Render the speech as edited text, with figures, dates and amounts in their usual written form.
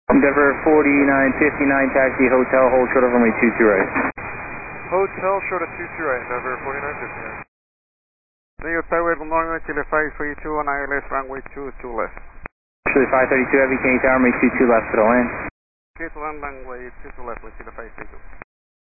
Endeavor 4959 taxi hotel, hold short of runway 22 right. Hotel short of 22 right, Endeavor 4959. Leo Tower, good morning, Chile 532 on ILS runway 22 left. Chile 532 Heavy, Canadian Tower, runway 22 left for the land. Okay, to land runway 22 left with Chile 532.